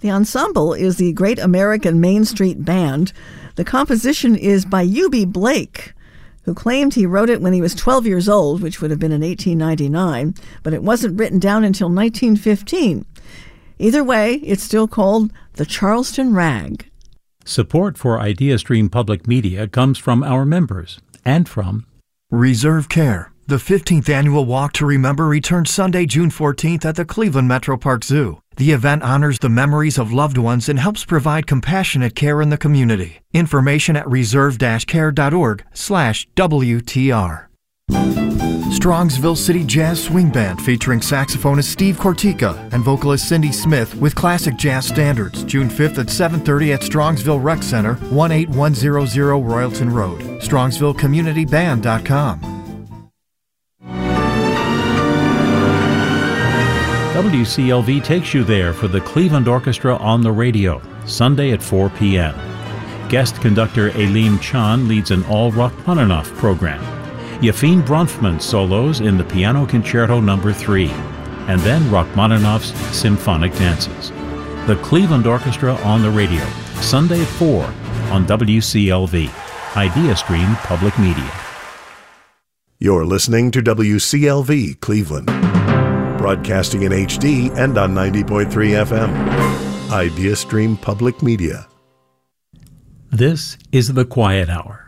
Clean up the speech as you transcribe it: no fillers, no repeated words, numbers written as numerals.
The ensemble is the Great American Main Street Band. The composition is by U.B. Blake, who claimed he wrote it when he was 12 years old, which would have been in 1899, but it wasn't written down until 1915. Either way, it's still called the Charleston Rag. Support for IdeaStream Public Media comes from our members and from Reserve Care. The 15th Annual Walk to Remember returns Sunday, June 14th at the Cleveland Metro Park Zoo. The event honors the memories of loved ones and helps provide compassionate care in the community. Information at reserve-care.org/WTR. Strongsville City Jazz Swing Band featuring saxophonist Steve Cortica and vocalist Cindy Smith with classic jazz standards, June 5th at 7:30 at Strongsville Rec Center, 18100 Royalton Road. StrongsvilleCommunityBand.com. WCLV takes you there for the Cleveland Orchestra on the Radio, Sunday at 4 p.m. Guest conductor Aleem Chan leads an all Rachmaninoff program. Yefim Bronfman solos in the Piano Concerto No. 3, and then Rachmaninoff's Symphonic Dances. The Cleveland Orchestra on the Radio, Sunday at 4 on WCLV, IdeaStream Public Media. You're listening to WCLV Cleveland, broadcasting in HD and on 90.3 FM. IdeaStream Public Media. This is The Quiet Hour.